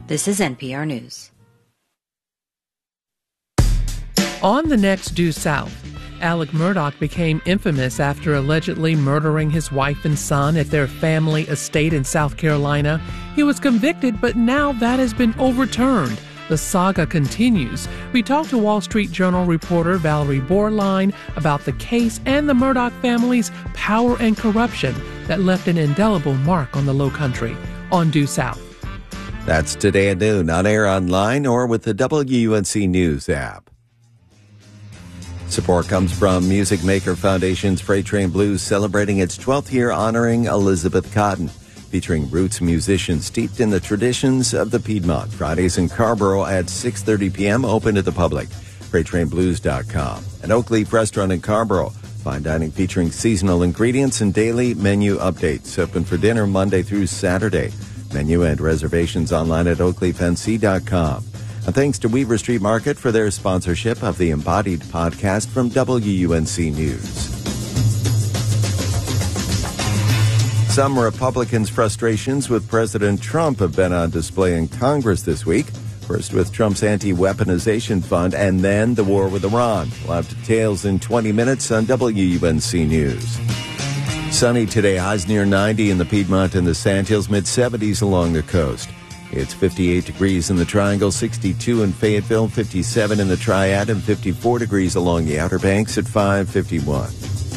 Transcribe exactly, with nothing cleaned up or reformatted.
This is N P R News. On the next Due South, Alec Murdaugh became infamous after allegedly murdering his wife and son at their family estate in South Carolina. He was convicted, but now that has been overturned. The saga continues. We talked to Wall Street Journal reporter Valerie Borline about the case and the Murdaugh family's power and corruption that left an indelible mark on the Lowcountry. On Due South. That's today at noon, on air, online, or with the W U N C News app. Support comes from Music Maker Foundation's Freight Train Blues, celebrating its twelfth year honoring Elizabeth Cotten, featuring roots musicians steeped in the traditions of the Piedmont. Fridays in Carrboro at six thirty p.m., open to the public. freight train blues dot com. An Oak Leaf restaurant in Carrboro. Fine dining featuring seasonal ingredients and daily menu updates. Open for dinner Monday through Saturday. Menu and reservations online at oak leaf n c dot com. And thanks to Weaver Street Market for their sponsorship of the Embodied podcast from W U N C News. Some Republicans' frustrations with President Trump have been on display in Congress this week. First with Trump's anti-weaponization fund and then the war with Iran. We'll have details in twenty minutes on W U N C News. Sunny today, highs near ninety in the Piedmont and the Sandhills, mid-seventies along the coast. It's fifty-eight degrees in the Triangle, sixty-two in Fayetteville, fifty-seven in the Triad, and fifty-four degrees along the Outer Banks at five fifty-one.